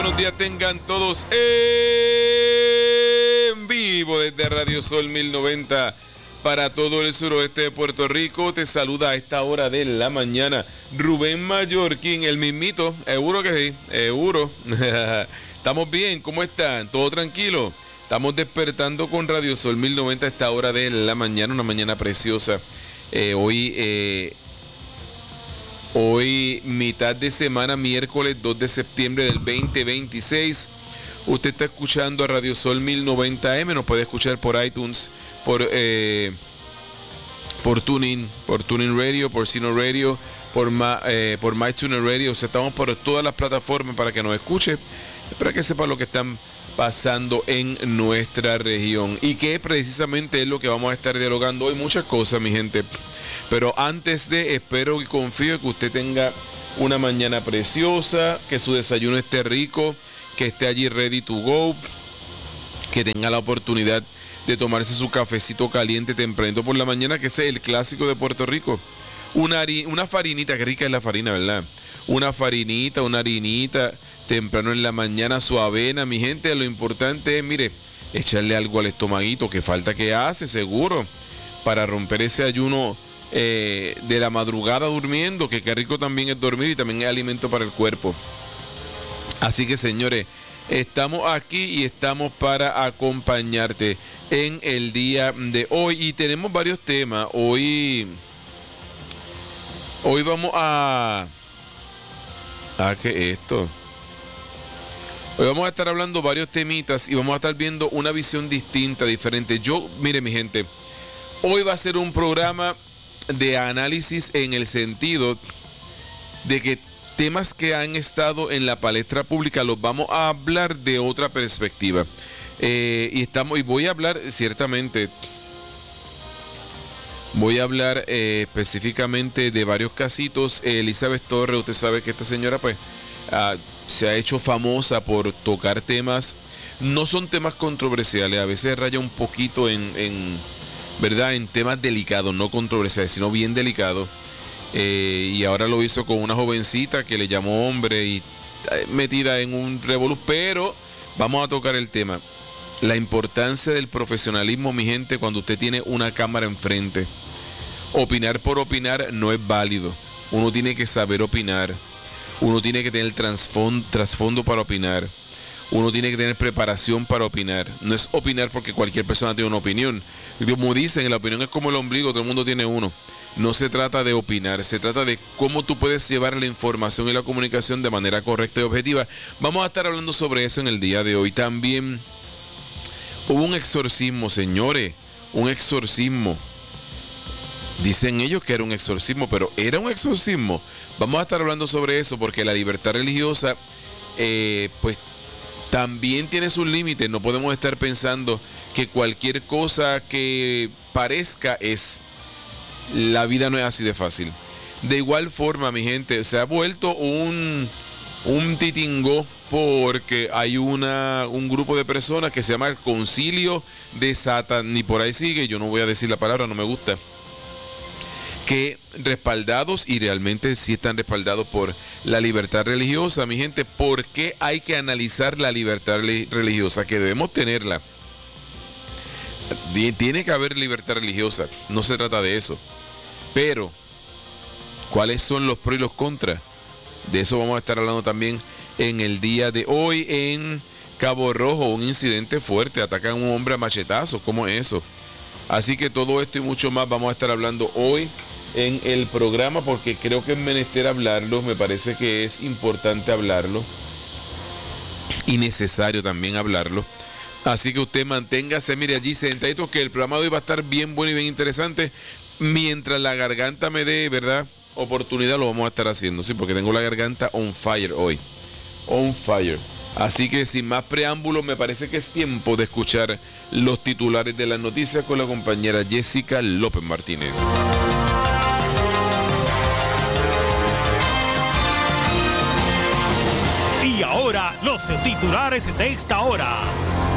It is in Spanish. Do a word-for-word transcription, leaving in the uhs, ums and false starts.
buenos días tengan todos en vivo desde Radio Sol mil noventa para todo el suroeste de Puerto Rico. Te saluda a esta hora de la mañana Rubén Mallorquín, el mismito, seguro que sí, seguro. Estamos bien, ¿cómo están? ¿Todo tranquilo? Estamos despertando con Radio Sol mil noventa a esta hora de la mañana, una mañana preciosa. Eh, hoy... Eh, Hoy, mitad de semana, miércoles dos de septiembre del veinte veintiséis. Usted está escuchando a Radio Sol mil noventa eme. Nos puede escuchar por iTunes, por, eh, por TuneIn, por TuneIn Radio, por Sino Radio, por, Ma, eh, por MyTuner Radio. O sea, estamos por todas las plataformas para que nos escuche, para que sepa lo que están pasando en nuestra región. Y que precisamente es lo que vamos a estar dialogando hoy. Muchas cosas, mi gente. Pero antes de, espero y confío que usted tenga una mañana preciosa, que su desayuno esté rico, que esté allí ready to go, que tenga la oportunidad de tomarse su cafecito caliente tempranito por la mañana, que ese es el clásico de Puerto Rico. Una, una farinita, que rica es la farina, ¿verdad? Una farinita, una harinita temprano en la mañana, su avena, mi gente. Lo importante es, mire, echarle algo al estomaguito, que falta que hace, seguro, para romper ese ayuno Eh, de la madrugada durmiendo, que qué rico también es dormir y también es alimento para el cuerpo. Así que, señores, estamos aquí y estamos para acompañarte en el día de hoy y tenemos varios temas. Hoy hoy vamos a ¿a qué es esto? Hoy vamos a estar hablando varios temitas y vamos a estar viendo una visión distinta, diferente. Yo, mire, mi gente, hoy va a ser un programa de análisis en el sentido de que temas que han estado en la palestra pública los vamos a hablar de otra perspectiva. Eh, y estamos y voy a hablar ciertamente, voy a hablar eh, específicamente de varios casitos. Eh, Elizabeth Torres, usted sabe que esta señora pues uh, se ha hecho famosa por tocar temas, no son temas controversiales, a veces raya un poquito en, en ¿verdad? En temas delicados, no controversiales, sino bien delicados. Eh, y ahora lo hizo con una jovencita que le llamó hombre y eh, metida en un revolú. Pero vamos a tocar el tema. La importancia del profesionalismo, mi gente, cuando usted tiene una cámara enfrente. Opinar por opinar no es válido. Uno tiene que saber opinar. Uno tiene que tener trasfondo, trasfondo para opinar. Uno tiene que tener preparación para opinar. No es opinar porque cualquier persona tiene una opinión. Como dicen, la opinión es como el ombligo, todo el mundo tiene uno. No se trata de opinar, se trata de cómo tú puedes llevar la información y la comunicación de manera correcta y objetiva. Vamos a estar hablando sobre eso en el día de hoy. También hubo un exorcismo, señores, un exorcismo. Dicen ellos que era un exorcismo, pero ¿era un exorcismo? Vamos a estar hablando sobre eso porque la libertad religiosa, eh, pues, también tiene sus límites. No podemos estar pensando que cualquier cosa que parezca es. La vida no es así de fácil. De igual forma, mi gente, se ha vuelto un, un titingo porque hay una, un grupo de personas que se llama el Concilio de Satán, y por ahí sigue, yo no voy a decir la palabra, no me gusta, que respaldados, y realmente sí están respaldados por la libertad religiosa, mi gente. ¿Por qué hay que analizar la libertad religiosa? Que debemos tenerla. Tiene que haber libertad religiosa, no se trata de eso. Pero, ¿cuáles son los pros y los contras? De eso vamos a estar hablando también en el día de hoy. En Cabo Rojo, un incidente fuerte, atacan a un hombre a machetazos, ¿cómo es eso? Así que todo esto y mucho más vamos a estar hablando hoy en el programa, porque creo que es menester hablarlo, me parece que es importante hablarlo y necesario también hablarlo. Así que usted manténgase, mire, allí sentadito, que el programa de hoy va a estar bien bueno y bien interesante. Mientras la garganta me dé, ¿verdad?, oportunidad, lo vamos a estar haciendo, sí, porque tengo la garganta on fire hoy, on fire. Así que sin más preámbulos, me parece que es tiempo de escuchar los titulares de las noticias con la compañera Jessica López Martínez. Y ahora, los titulares de esta hora.